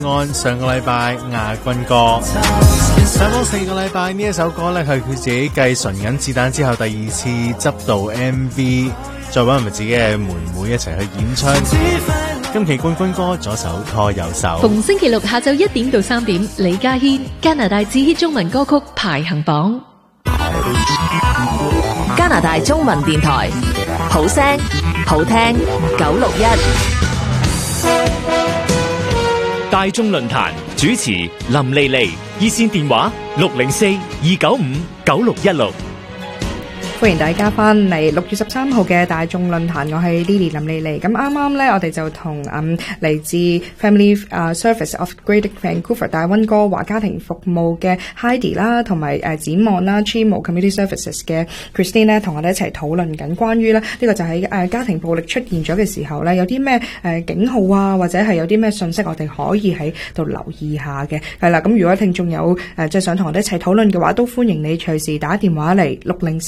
按上個禮拜亞軍歌，上咗4個禮拜呢一首歌呢，係佢自己繼《純銀子彈》之後第2次執導 MV， 再揾埋自己嘅妹妹一齊去演唱。今期冠軍歌左手拖右手。 逢星期六下晝1點到3點，李家軒加拿大至 hit 中文歌曲排行榜。 加拿大中文電台，好聲好聽961。 大眾論壇主持林莉莉，熱線電話604-295-9616。 歡迎大家翻嚟6月13號嘅大眾論壇，我係 Lily 林莉莉。咁啱啱咧，我哋就同嚟自 Family Service of Greater Vancouver 大溫哥華家庭服務嘅 Heidi 啦，同埋展望啦 Chimo Community Services 嘅 Christine 咧，同我哋一齊討論緊關於咧呢個就喺家庭暴力出現咗嘅時候咧，有啲咩警號啊，或者係有啲咩信息我哋可以喺度留意下嘅。係啦，咁如果聽眾有即係想同我哋一齊討論嘅話，都歡迎你隨時打電話嚟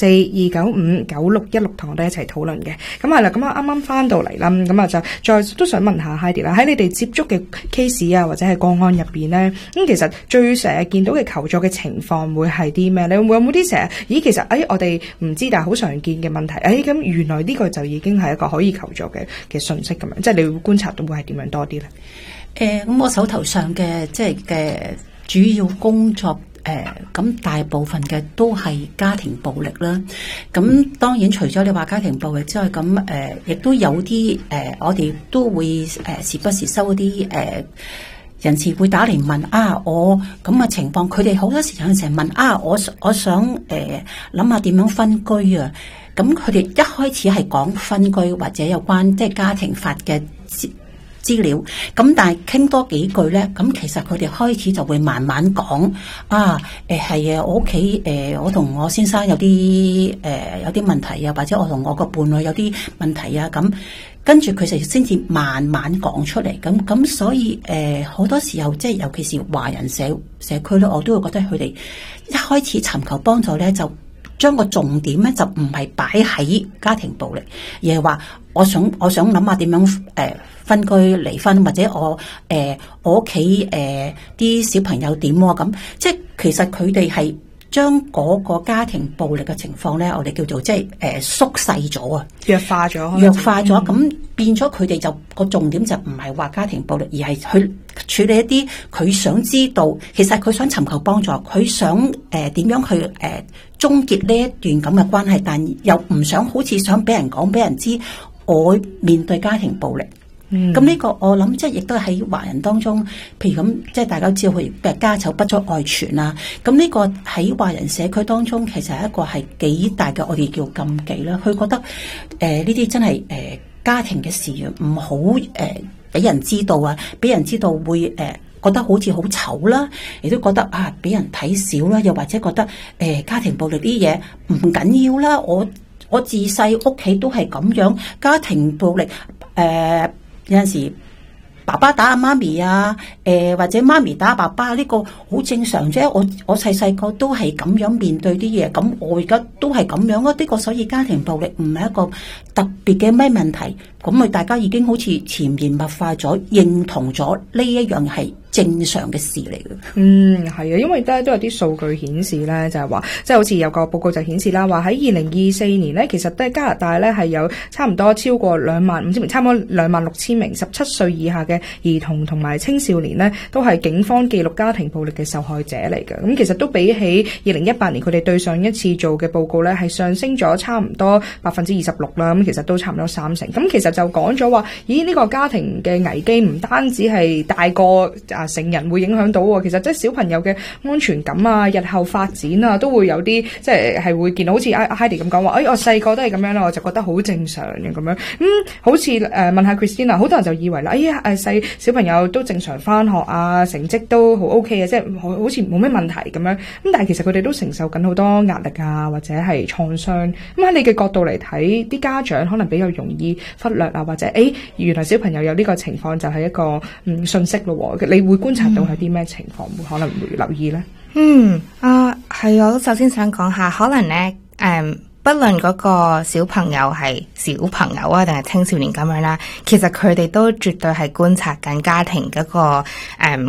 604-295-9616同我哋一齊討論嘅。咁係啦，咁啱啱翻到嚟啦，咁就再都想問下 Heidi 啦，喺你哋接觸嘅 case 啊，或者係個案入邊咧，咁其實最成日見到嘅求助嘅情況會係啲咩咧？會有冇啲成日其實我哋唔知，但係好常見嘅問題，咁原來呢個就已經係一個可以求助嘅信息咁樣，即係你會觀察到會係點樣多啲咧？ 咁我手頭上嘅即係嘅主要工作。咁大部分嘅都係家庭暴力啦。咁當然除咗你話家庭暴力之外，咁亦都有啲我哋都會時不時收啲人士會打嚟問我咁嘅情況，佢哋好多時候成日問我想諗下點樣分居啊。咁佢哋一開始係講分居或者有關即係家庭法嘅資料，咁但係傾多幾句咧，咁其實佢哋開始就會慢慢講係我屋企我同我先生有啲問題啊，或者我同我個伴侶有啲問題啊，咁跟住佢哋先至慢慢講出嚟，咁所以好多時候即係尤其是華人社區咧，我都會覺得佢哋一開始尋求幫助咧，就將個重點咧就唔係擺喺家庭暴力，而係話我想諗下點樣分居離婚，或者我屋企啲小朋友點喎，咁即係其實佢哋係將嗰個家庭暴力嘅情況咧，我哋叫做即係縮細咗啊，弱化咗，咁變咗佢哋就個重點就唔係話家庭暴力，而係去處理一啲佢想知道，其實佢想尋求幫助，佢想點樣去終結呢一段咁嘅關係，但又唔想好似想俾人講俾人知我面對家庭暴力。咁呢個我諗即係亦都喺華人當中，譬如咁即係大家知道佢家醜不足外傳啊，咁呢個喺華人社區當中其實係一個係幾大嘅我哋叫禁忌啦。佢覺得呢啲真係家庭嘅事唔好俾人知道啊，俾人知道會覺得好似好醜啦，亦都覺得俾人睇少啦，又或者覺得家庭暴力啲嘢唔緊要啦，我自細屋企都係咁樣，家庭暴力有陣時爸爸打阿媽咪啊，或者媽咪打爸爸，呢個好正常啫。我細個都係咁樣面對啲嘢，咁我而家都係咁樣咯。呢個所以家庭暴力唔係一個特別嘅咩問題，咁大家已經好似潛移默化咗，認同咗呢一樣係正常嘅事嚟嘅。 係啊，因為都有啲數據顯示咧，就係話，即係好似有個報告就顯示啦，話喺2024年咧，其實都係加拿大咧係有差唔多超過25,000名，差唔多26,000名17歲以下嘅兒童同埋青少年咧，都係警方記錄家庭暴力嘅受害者嚟嘅。咁其實都比起2018年佢哋對上一次做嘅報告咧，係上升咗差唔多26%啦。咁其實都差唔多3成。咁其實就講咗話，呢個家庭嘅危機唔單止係大個成人會影響到喎，其實即係小朋友嘅安全感啊、日後發展啊，都會有啲即係會見到，好似 Heidi 咁講話，我細個都係咁樣啦，我就覺得好正常嘅咁樣。好似問下 Christina， 好多人就以為啦，小朋友都正常返學啊，成績都好 OK 啊，即係好似冇咩問題咁樣。咁但係其實佢哋都承受緊好多壓力啊，或者係創傷。咁喺你嘅角度嚟睇，啲家長可能比較容易忽略啊，或者原來小朋友有呢個情況就係一個信息咯。你會觀察到係啲咩情況，可能會留意咧？ 係，我都首先想講下，可能咧，不論嗰個小朋友係小朋友啊，定係青少年咁樣啦，其實佢哋都絕對係觀察緊家庭嗰個